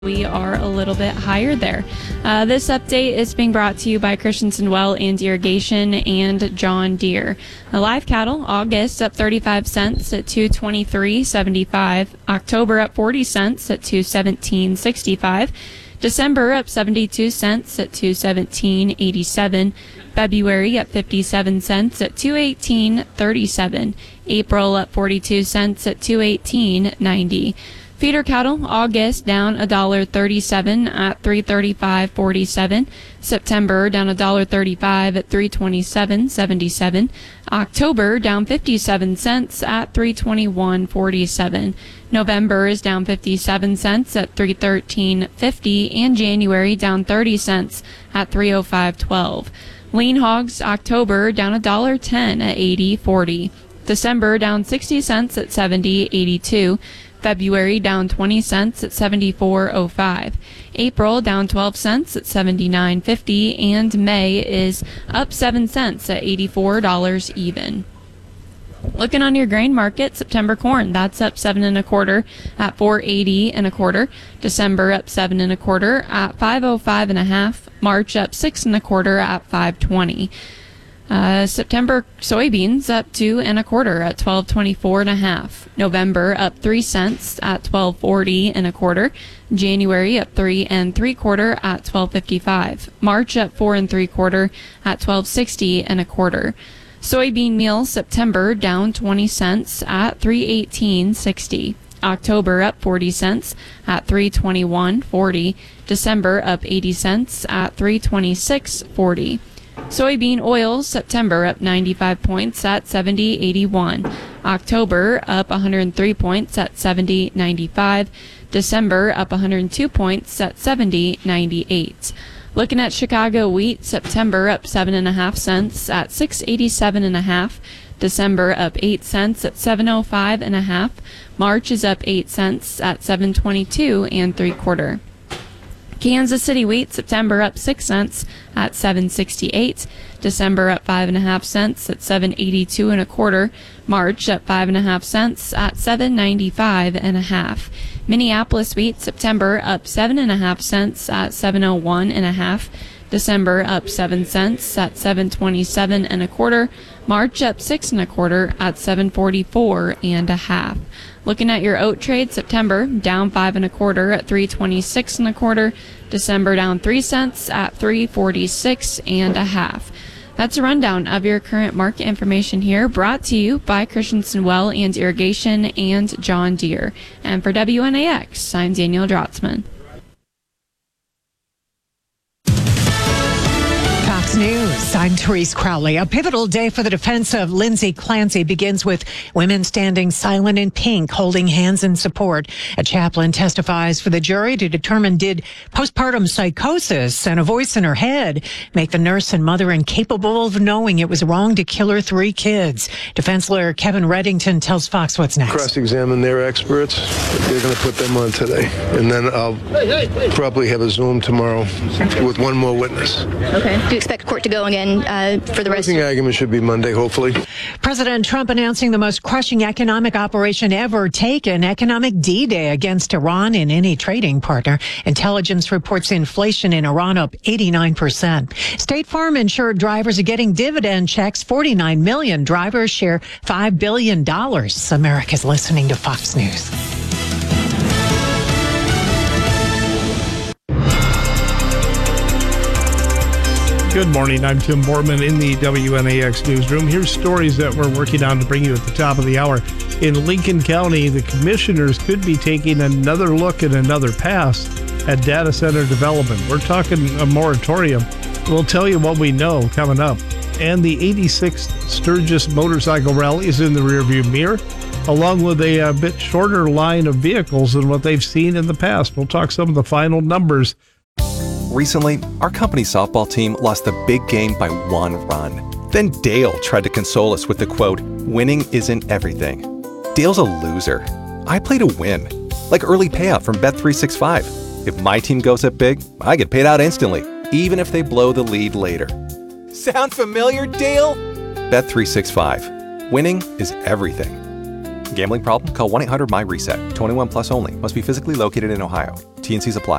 We are a little bit higher there. This update is being brought to you by Christensen Well and Irrigation and John Deere. Live cattle, August up 35 cents at $223.75. October up 40 cents at $217.65. December up 72 cents at $217.87. February up 57 cents at $218.37. April up 42 cents at $218.90. Feeder cattle, August down $1.37 at $335.47. September down $1.35 at $327.77. October down 57 cents at $321.47. November is down 57 cents at $313.50, and January down 30 cents at $305.12. Lean hogs, October down $1.10 at $80.40. December down 60 cents at $70.82. February down 20 cents at $74.05. April down 12 cents at $79.50, and May is up 7 cents at $84 even. Looking on your grain market, September corn, that's up 7 1/4 at $4.80 1/4. December up 7 1/4 at $5.05 1/2. March up 6 1/4 at $5.20. September soybeans up 2 1/4 at $12.24 1/2. November up 3 cents at $12.40 1/4. January up 3 3/4 at $12.55. March up 4 3/4 at $12.60 1/4. Soybean meal, September down 20 cents at $318.60. October up 40 cents at $321.40. December up 80 cents at $326.40. Soybean oil, September up 95 points at $70.81. October up 103 points at $70.95. December up 102 points at $70.98. Looking at Chicago wheat, September up 7 1/2 cents at $6.87 1/2. December up 8 cents at $7.05 1/2. March is up 8 cents at $7.22 3/4. Kansas City wheat, September up 6 cents at $7.68. December up 5 1/2 cents at $7.82 1/4. March up 5 1/2 cents at $7.95 1/2. Minneapolis wheat, September up 7 1/2 cents at $7.01 1/2. December up 7 cents at $7.27 1/4. March up 6 1/4 at $7.44 1/2. Looking at your oat trade, September down 5 1/4 at $3.26 1/4. December down 3 cents at $3.46 1/2. That's a rundown of your current market information here, brought to you by Christensen Well and Irrigation and John Deere. And for WNAX, I'm Daniel Drotzman. News. I'm Therese Crowley. A pivotal day for the defense of Lindsay Clancy begins with women standing silent in pink, holding hands in support. A chaplain testifies for the jury to determine, did postpartum psychosis and a voice in her head make the nurse and mother incapable of knowing it was wrong to kill her 3 kids? Defense lawyer Kevin Reddington tells Fox what's next. Cross-examine their experts. They're going to put them on today. And then I'll probably have a Zoom tomorrow with one more witness. Okay. Do you expect court to go again for the rest? The argument should be Monday, hopefully. President Trump announcing the most crushing economic operation ever taken, economic D-Day against Iran and any trading partner. Intelligence reports inflation in Iran up 89%. State Farm insured drivers are getting dividend checks. 49 million drivers share $5 billion. America's listening to Fox News. Good morning. I'm Tim Borman in the WNAX newsroom. Here's stories that we're working on to bring you at the top of the hour. In Lincoln County, the commissioners could be taking another look at another pass at data center development. We're talking a moratorium. We'll tell you what we know coming up. And the 86th Sturgis Motorcycle Rally is in the rearview mirror, along with a bit shorter line of vehicles than what they've seen in the past. We'll talk some of the final numbers. Recently, our company softball team lost the big game by 1 run. Then Dale tried to console us with the quote, "Winning isn't everything." Dale's a loser. I play to win, like early payout from Bet365. If my team goes up big, I get paid out instantly, even if they blow the lead later. Sound familiar, Dale? Bet365. Winning is everything. Gambling problem? Call 1-800-MY-RESET. 21 plus only. Must be physically located in Ohio. T&Cs apply.